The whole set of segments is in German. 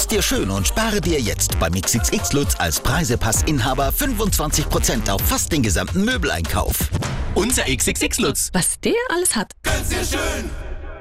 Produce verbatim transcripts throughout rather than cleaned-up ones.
dir schön und spare dir jetzt beim X X X Lutz als Preisepassinhaber fünfundzwanzig Prozent auf fast den gesamten Möbeleinkauf. Unser X X X Lutz. Was der alles hat. Gönn's dir schön!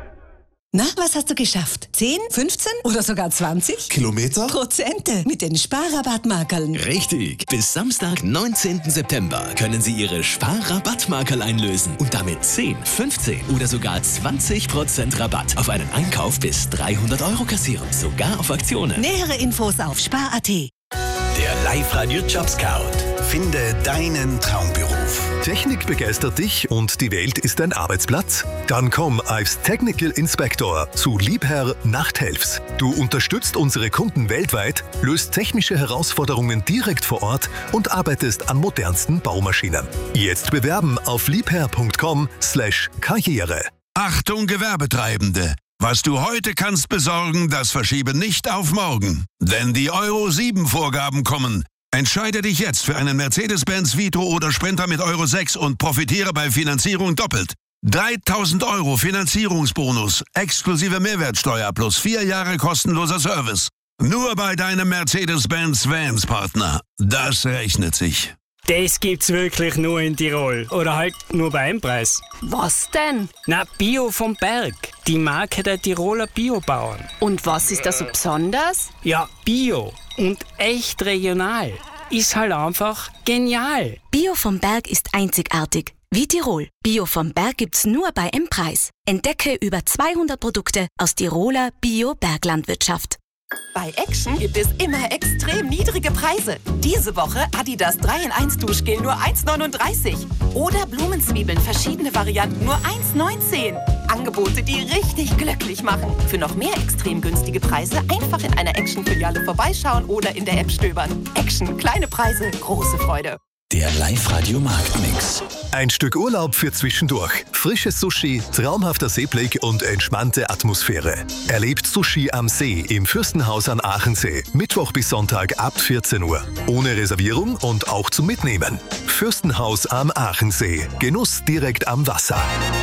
Na, was hast du geschafft? zehn, fünfzehn oder sogar zwanzig? Kilometer? Prozente mit den Sparrabattmarkerln. Richtig. Bis Samstag, neunzehnten September können Sie Ihre Sparrabattmarkerl einlösen und damit zehn, fünfzehn oder sogar zwanzig Prozent Rabatt auf einen Einkauf bis dreihundert Euro kassieren. Sogar auf Aktionen. Nähere Infos auf spar punkt at. Der Live-Radio Job Scout. Finde deinen Traumberuf. Technik begeistert dich und die Welt ist dein Arbeitsplatz? Dann komm als Technical Inspector zu Liebherr Nachthelfs. Du unterstützt unsere Kunden weltweit, löst technische Herausforderungen direkt vor Ort und arbeitest an modernsten Baumaschinen. Jetzt bewerben auf liebherr punkt com slash karriere. Achtung Gewerbetreibende! Was du heute kannst besorgen, das verschiebe nicht auf morgen. Denn die Euro sieben Vorgaben kommen. Entscheide dich jetzt für einen Mercedes-Benz Vito oder Sprinter mit Euro sechs und profitiere bei Finanzierung doppelt. dreitausend Euro Finanzierungsbonus, exklusive Mehrwertsteuer plus vier Jahre kostenloser Service. Nur bei deinem Mercedes-Benz Vans-Partner. Das rechnet sich. Das gibt's wirklich nur in Tirol. Oder halt nur bei einem Preis. Was denn? Na, Bio vom Berg. Die Marke der Tiroler Biobauern. Und was ist da so besonders? Ja, Bio und echt regional. Ist halt einfach genial. Bio vom Berg ist einzigartig. Wie Tirol. Bio vom Berg gibt's nur bei M-Preis. Entdecke über zweihundert Produkte aus Tiroler Bio-Berglandwirtschaft. Bei Action gibt es immer extrem niedrige Preise. Diese Woche Adidas drei in eins Duschgel nur eins neununddreißig. Oder Blumenzwiebeln verschiedene Varianten nur eins neunzehn. Angebote, die richtig glücklich machen. Für noch mehr extrem günstige Preise einfach in einer Action-Filiale vorbeischauen oder in der App stöbern. Action, kleine Preise, große Freude. Der Live-Radio Marktmix. Ein Stück Urlaub für zwischendurch. Frisches Sushi, traumhafter Seeblick und entspannte Atmosphäre. Erlebt Sushi am See im Fürstenhaus an Aachensee. Mittwoch bis Sonntag ab vierzehn Uhr. Ohne Reservierung und auch zum Mitnehmen. Fürstenhaus am Aachensee. Genuss direkt am Wasser.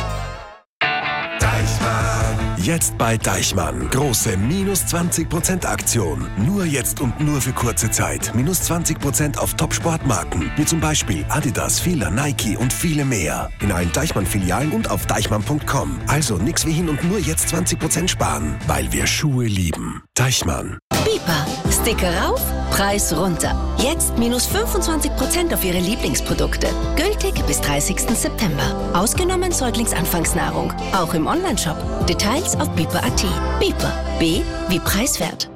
Jetzt bei Deichmann. Große minus zwanzig Prozent Aktion. Nur jetzt und nur für kurze Zeit. Minus zwanzig Prozent auf Top-Sportmarken. Wie zum Beispiel Adidas, Fila, Nike und viele mehr. In allen Deichmann-Filialen und auf deichmann punkt com. Also nix wie hin und nur jetzt zwanzig Prozent sparen. Weil wir Schuhe lieben. Deichmann. Bipa. Sticker rauf, Preis runter. Jetzt minus fünfundzwanzig Prozent auf Ihre Lieblingsprodukte. Gültig bis dreißigsten September. Ausgenommen Säuglingsanfangsnahrung. Auch im Onlineshop. Details auf bipa punkt at. Bipa. B wie preiswert.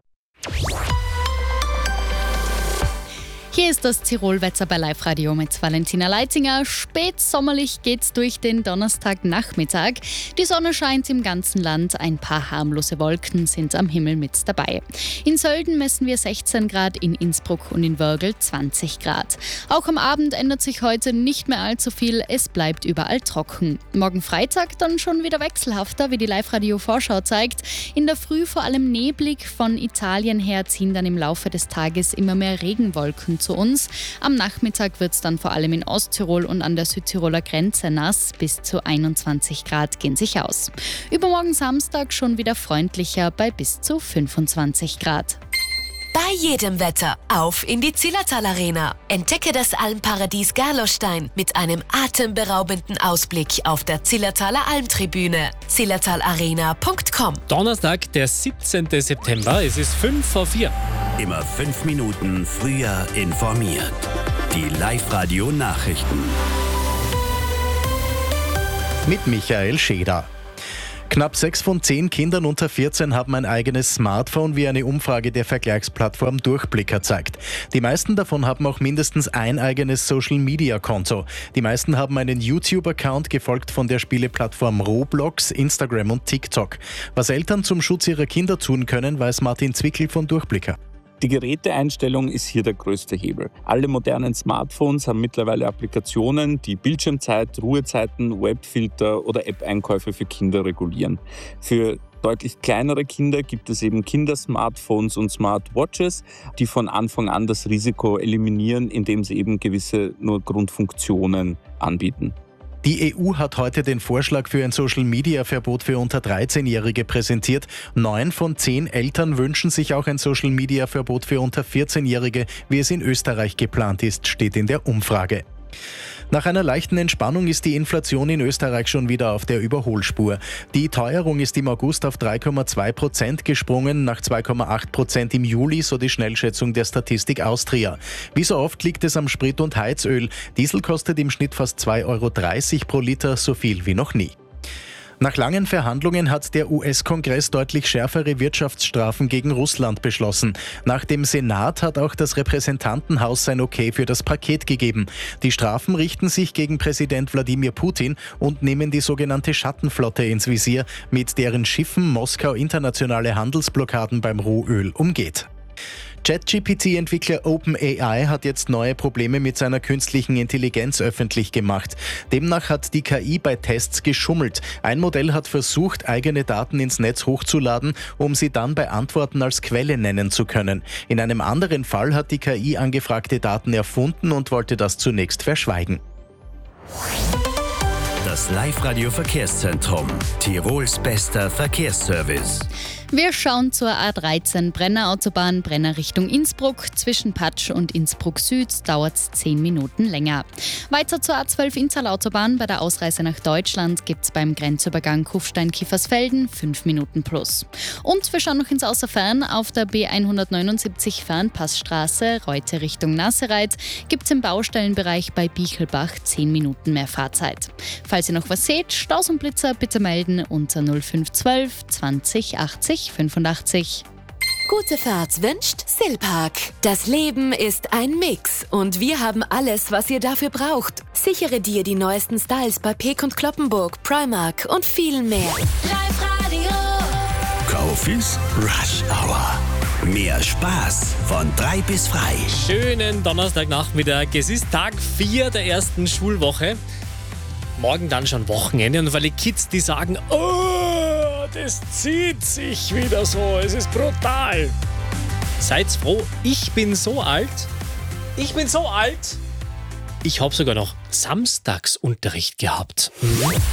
Hier ist das Tirolwetter bei Live Radio mit Valentina Leitinger. Spätsommerlich geht's durch den Donnerstagnachmittag. Die Sonne scheint im ganzen Land, ein paar harmlose Wolken sind am Himmel mit dabei. In Sölden messen wir sechzehn Grad, in Innsbruck und in Wörgl zwanzig Grad. Auch am Abend ändert sich heute nicht mehr allzu viel, es bleibt überall trocken. Morgen Freitag dann schon wieder wechselhafter, wie die Live Radio Vorschau zeigt. In der Früh vor allem neblig, von Italien her ziehen dann im Laufe des Tages immer mehr Regenwolken zu uns. Am Nachmittag wird es dann vor allem in Osttirol und an der Südtiroler Grenze nass. Bis zu einundzwanzig Grad gehen sich aus. Übermorgen Samstag schon wieder freundlicher bei bis zu fünfundzwanzig Grad. Bei jedem Wetter auf in die Zillertal Arena. Entdecke das Almparadies Gerlostein mit einem atemberaubenden Ausblick auf der Zillertaler Almtribüne. zillertal arena punkt com. Donnerstag, der siebzehnten September, es ist fünf vor vier. Immer fünf Minuten früher informiert. Die Live-Radio Nachrichten. Mit Michael Scheder. Knapp sechs von zehn Kindern unter vierzehn haben ein eigenes Smartphone, wie eine Umfrage der Vergleichsplattform Durchblicker zeigt. Die meisten davon haben auch mindestens ein eigenes Social-Media-Konto. Die meisten haben einen YouTube-Account, gefolgt von der Spieleplattform Roblox, Instagram und TikTok. Was Eltern zum Schutz ihrer Kinder tun können, weiß Martin Zwickel von Durchblicker. Die Geräteeinstellung ist hier der größte Hebel. Alle modernen Smartphones haben mittlerweile Applikationen, die Bildschirmzeit, Ruhezeiten, Webfilter oder App-Einkäufe für Kinder regulieren. Für deutlich kleinere Kinder gibt es eben Kindersmartphones und Smartwatches, die von Anfang an das Risiko eliminieren, indem sie eben gewisse nur Grundfunktionen anbieten. Die E U hat heute den Vorschlag für ein Social-Media-Verbot für unter dreizehnjährige präsentiert. Neun von zehn Eltern wünschen sich auch ein Social-Media-Verbot für unter vierzehnjährige, wie es in Österreich geplant ist, steht in der Umfrage. Nach einer leichten Entspannung ist die Inflation in Österreich schon wieder auf der Überholspur. Die Teuerung ist im August auf drei Komma zwei Prozent gesprungen, nach zwei Komma acht Prozent im Juli, so die Schnellschätzung der Statistik Austria. Wie so oft liegt es am Sprit und Heizöl. Diesel kostet im Schnitt fast zwei Euro dreißig pro Liter, so viel wie noch nie. Nach langen Verhandlungen hat der U S-Kongress deutlich schärfere Wirtschaftsstrafen gegen Russland beschlossen. Nach dem Senat hat auch das Repräsentantenhaus sein Okay für das Paket gegeben. Die Strafen richten sich gegen Präsident Wladimir Putin und nehmen die sogenannte Schattenflotte ins Visier, mit deren Schiffen Moskau internationale Handelsblockaden beim Rohöl umgeht. ChatGPT-Entwickler OpenAI hat jetzt neue Probleme mit seiner künstlichen Intelligenz öffentlich gemacht. Demnach hat die K I bei Tests geschummelt. Ein Modell hat versucht, eigene Daten ins Netz hochzuladen, um sie dann bei Antworten als Quelle nennen zu können. In einem anderen Fall hat die K I angefragte Daten erfunden und wollte das zunächst verschweigen. Das Live-Radio-Verkehrszentrum. Tirols bester Verkehrsservice. Wir schauen zur A dreizehn Brenner Autobahn, Brenner Richtung Innsbruck. Zwischen Patsch und Innsbruck Süd dauert es zehn Minuten länger. Weiter zur A zwölf Inntal Autobahn. Bei der Ausreise nach Deutschland gibt es beim Grenzübergang Kufstein-Kiefersfelden fünf Minuten plus. Und wir schauen noch ins Außerfern. Auf der B hundertneunundsiebzig Fernpassstraße, Reute Richtung Nassereit, gibt es im Baustellenbereich bei Bichelbach zehn Minuten mehr Fahrzeit. Falls ihr noch was seht, Staus und Blitzer bitte melden unter null fünf eins zwei zwanzig achtzig fünfundachtzig. Gute Fahrt wünscht Silpark. Das Leben ist ein Mix und wir haben alles, was ihr dafür braucht. Sichere dir die neuesten Styles bei Peek und Kloppenburg, Primark und viel mehr. Live-Radio. Kofis Rush Hour. Mehr Spaß von drei bis frei. Schönen Donnerstagnachmittag. Es ist Tag vier der ersten Schulwoche. Morgen dann schon Wochenende und weil die Kids, die sagen, oh, das zieht sich wieder so, es ist brutal. Seid froh, ich bin so alt, ich bin so alt, ich habe sogar noch Samstagsunterricht gehabt. Mhm.